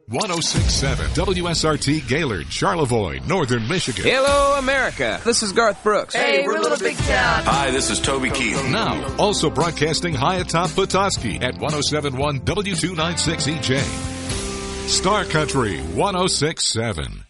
106.7 WSRT Gaylord, Charlevoix, Northern Michigan. Hello, America. This is Garth Brooks. Hey, we're Little Big Town. Hi, this is Toby Keith. Now, also broadcasting high atop Petoskey at 107.1 W296 EJ. Star Country 106.7.